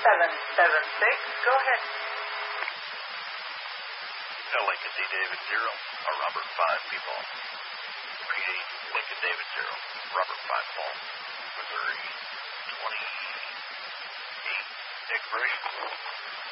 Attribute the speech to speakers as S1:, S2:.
S1: 776. Go ahead.
S2: Lincoln D. David 0, Robert 5 people. PD, Lincoln David 0, Robert 5 Paul, Missouri 28, expiration.